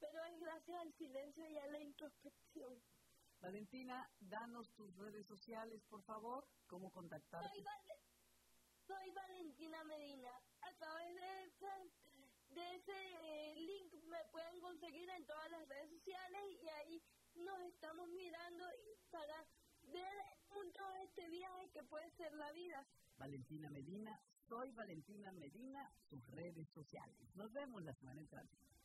pero es gracias al silencio y a la introspección. Valentina, danos tus redes sociales, por favor, cómo contactarte. Soy Valentina Medina. A través de ese link me pueden conseguir en todas las redes sociales y ahí nos estamos mirando para ver juntos este viaje que puede ser la vida. Valentina Medina, soy Valentina Medina, sus redes sociales. Nos vemos la semana entrante.